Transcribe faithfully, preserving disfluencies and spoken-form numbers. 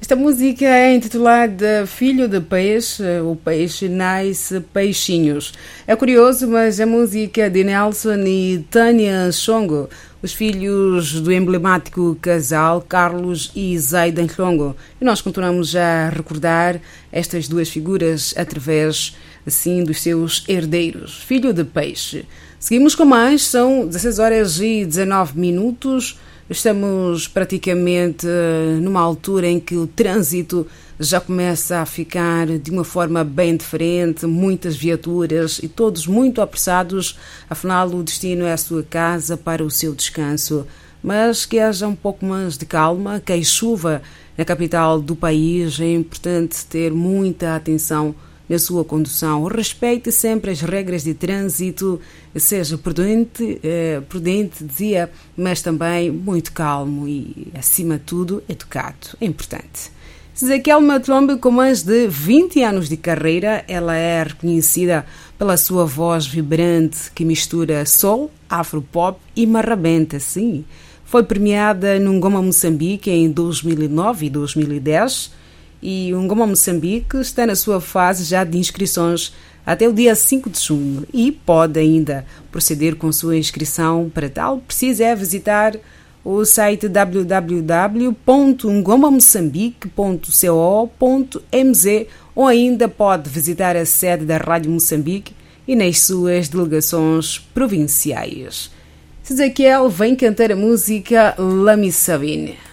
Esta música é intitulada Filho de Peixe, o peixe nasce peixinhos. É curioso, mas a música é de Nelson e Tânia Chongo, os filhos do emblemático casal Carlos e Zaida Chongo. E nós continuamos a recordar estas duas figuras através, assim, dos seus herdeiros. Filho de Peixe. Seguimos com mais, são dezesseis horas e dezanove minutos. Estamos praticamente numa altura em que o trânsito já começa a ficar de uma forma bem diferente, muitas viaturas e todos muito apressados, afinal o destino é a sua casa para o seu descanso. Mas que haja um pouco mais de calma, que a chuva na capital do país, é importante ter muita atenção na sua condução. Respeite sempre as regras de trânsito, seja prudente, eh, prudente, dizia, mas também muito calmo e, acima de tudo, educado. É importante. Ezequiel Matlombe, com mais de vinte anos de carreira, ela é reconhecida pela sua voz vibrante que mistura soul, afropop e marrabenta, sim. Foi premiada no Ngoma Moçambique em dois mil e nove e dois mil e dez, e o Ngoma Moçambique está na sua fase já de inscrições até o dia cinco de junho e pode ainda proceder com sua inscrição. Para tal, precisa é visitar o site w w w ponto ngoma moçambique ponto co ponto m z ou ainda pode visitar a sede da Rádio Moçambique e nas suas delegações provinciais. Ezequiel vem cantar a música Lami Sabine.